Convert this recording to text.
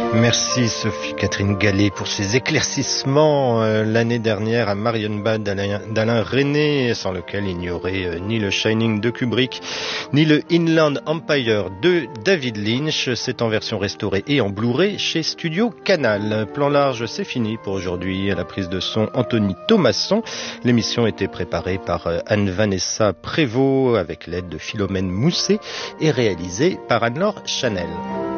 Merci Sophie-Catherine Gallet pour ces éclaircissements l'année dernière à Marienbad d'Alain Resnais, sans lequel il n'y aurait ni le Shining de Kubrick, ni le Inland Empire de David Lynch. C'est en version restaurée et en Blu-ray chez Studio Canal. Plan large, c'est fini pour aujourd'hui. À la prise de son, Anthony Thomasson. L'émission était préparée par Anne-Vanessa Prévost avec l'aide de Philomène Mousset et réalisée par Anne-Laure Chanel.